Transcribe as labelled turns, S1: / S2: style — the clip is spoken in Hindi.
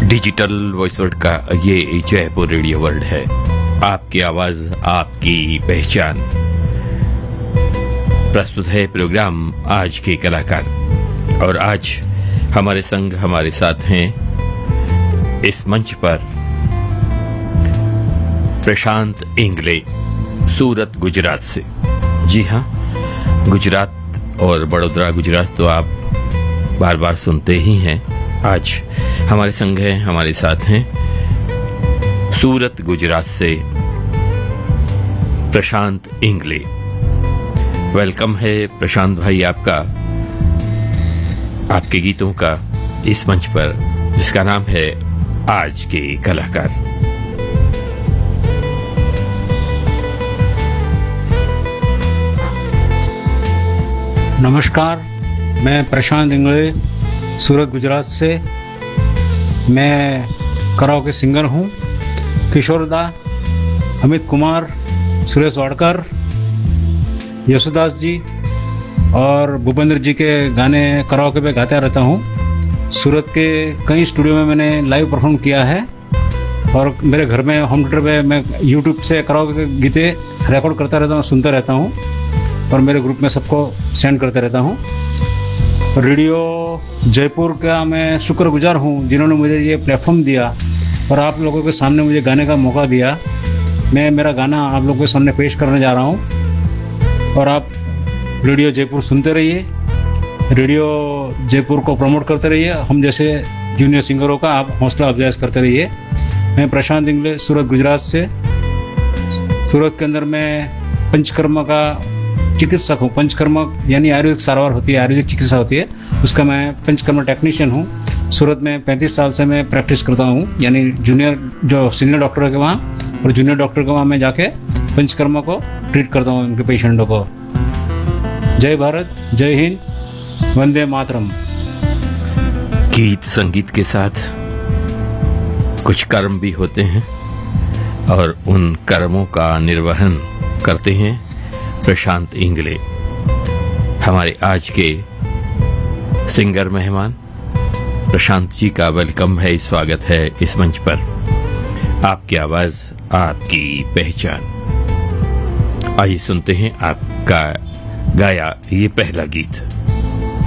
S1: डिजिटल वॉइस वर्ल्ड का ये जयपुर रेडियो वर्ल्ड है। आपकी आवाज आपकी पहचान। प्रस्तुत है प्रोग्राम आज के कलाकार और आज हमारे संग हमारे साथ हैं इस मंच पर प्रशांत इंगले, सूरत गुजरात से। जी हाँ, गुजरात और बड़ौदा गुजरात तो आप बार बार सुनते ही हैं। आज हमारे संग हैं, हमारे साथ हैं सूरत गुजरात से प्रशांत इंगले। वेलकम है प्रशांत भाई आपका, आपके गीतों का इस मंच पर जिसका नाम है आज के कलाकार।
S2: नमस्कार, मैं प्रशांत इंगले, सूरत गुजरात से। मैं कराओके सिंगर हूँ। किशोरदा, अमित कुमार, सुरेश वाडकर, यशोदास जी और भूपेंद्र जी के गाने कराओके पे गाता रहता हूँ। सूरत के कई स्टूडियो में मैंने लाइव परफॉर्म किया है और मेरे घर में होम थिएटर पे मैं यूट्यूब से कराओके के गीते रिकॉर्ड करता रहता हूँ, सुनता रहता हूँ और मेरे ग्रुप में सबको सेंड करता रहता हूँ। रेडियो जयपुर का मैं शुक्रगुजार हूँ जिन्होंने मुझे ये प्लेटफॉर्म दिया और आप लोगों के सामने मुझे गाने का मौका दिया। मैं मेरा गाना आप लोगों के सामने पेश करने जा रहा हूँ और आप रेडियो जयपुर सुनते रहिए, रेडियो जयपुर को प्रमोट करते रहिए। हम जैसे जूनियर सिंगरों का आप हौसला अफजाइश करते रहिए। मैं प्रशांत इंगले, सूरत गुजरात से। सूरत के अंदर मैं पंचकर्मा का चिकित्सक हूँ। पंचकर्मा यानी आयुर्वेदिक सारवार होती है, आयुर्वेदिक चिकित्सा होती है, उसका मैं पंचकर्मा टेक्नीशियन हूँ। सूरत में 35 साल से मैं प्रैक्टिस करता हूँ, यानी जूनियर जो सीनियर डॉक्टर है के वहाँ और जूनियर डॉक्टर के वहाँ मैं जाके पंचकर्मा को ट्रीट करता हूँ, उनके पेशेंटों को। जय भारत, जय हिंद, वंदे मातरम।
S1: गीत संगीत के साथ कुछ कर्म भी होते हैं और उन कर्मों का निर्वहन करते हैं प्रशांत इंगले। हमारे आज के सिंगर मेहमान प्रशांत जी का वेलकम है, स्वागत है इस मंच पर। आपकी आवाज आपकी पहचान। आइए सुनते हैं आपका गाया ये पहला गीत।